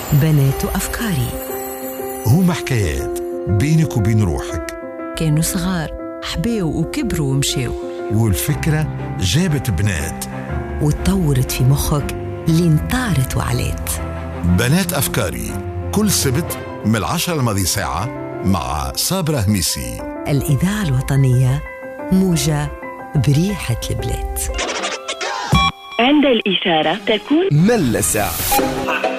بنات أفكاري. هما حكايات بينك وبين روحك. كانوا صغار، حباو وكبروا ومشاو، والفكرة جابت بنات وتطورت في مخك لين طارت وعلات. بنات أفكاري كل سبت من 10 الماضي ساعة مع صابرة هميسي. الإذاعة الوطنية، موجة بريحة البلاد. عند الإشارة تكون مل ساعة.